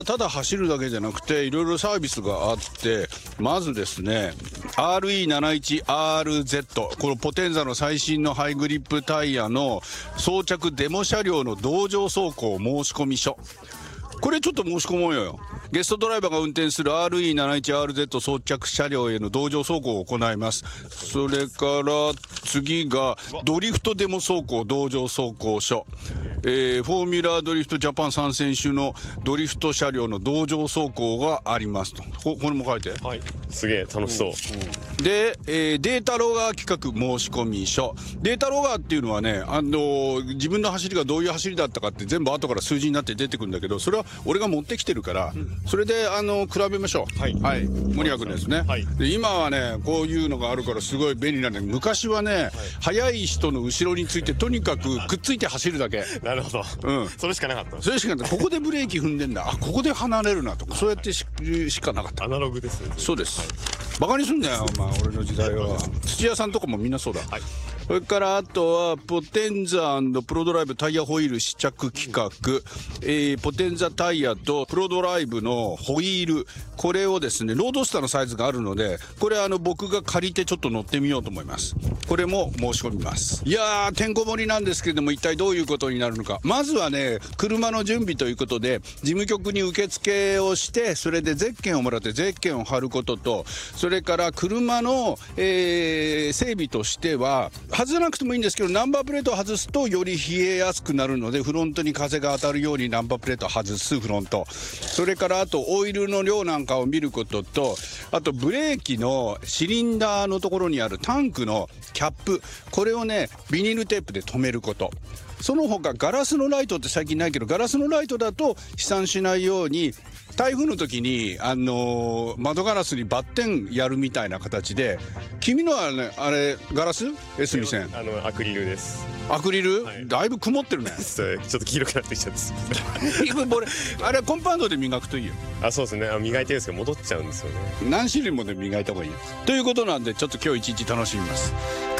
ただ走るだけじゃなくていろいろサービスがあって、まずですね RE71RZ、 このポテンザの最新のハイグリップタイヤの装着デモ車両の同乗走行申込書、これちょっと申し込もうよ。ゲストドライバーが運転する RE71RZ 装着車両への同乗走行を行います。それから次がドリフトデモ走行同乗走行書、フォーミュラードリフトジャパン3選手のドリフト車両の同乗走行がありますと。これも書いて。 はい、すげえ楽しそう。 で、データロガー企画申込書。データロガーっていうのはね、自分の走りがどういう走りだったかって全部後から数字になって出てくるんだけど、それは俺が持ってきてるから、それで比べましょう。はい、はい、森谷君ですね。はい、で今はねこういうのがあるからすごい便利なんだけど、昔はね、速い人の後ろについてとにかくくっついて走るだけ。 なるほど、それしかなかった。 それしかなかった。ここでブレーキ踏んでんだ、あ、ここで離れるなとか、そうやってしかなかった。 アナログですね。 そうです、バカにすんだよお前、俺の時代は。土屋さんとかもみんなそうだ。それからあとはポテンザ&プロドライブタイヤホイール試着企画、ポテンザタイヤとプロドライブのホイール、これをですねロードスターのサイズがあるので、これ僕が借りてちょっと乗ってみようと思います。これも申し込みます。いやーてんこ盛りなんですけれども、一体どういうことになるのか。まずはね車の準備ということで事務局に受付をして、それでゼッケンをもらってゼッケンを貼ることと、それから車の、整備としては外さなくてもいいんですけど、ナンバープレートを外すとより冷えやすくなるので、フロントに風が当たるようにナンバープレートを外すフロント、それからあとオイルの量なんかを見ることと、あとブレーキのシリンダーのところにあるタンクのキャップ、これをねビニールテープで留めること。その他ガラスのライトって最近ないけど、ガラスのライトだと飛散しないように台風の時に窓ガラスにバッテンやるみたいな形で。君のはねあれガラス S み線アクリルです。 アクリル、だいぶ曇ってるね。 ちょっと黄色くなってきちゃってすあれコンパウンドで磨くといいよ。 そうですね、磨いてるんですけど戻っちゃうんですよね。 何種類もで磨いた方がいいよということなんで、ちょっと今日一日楽しみます。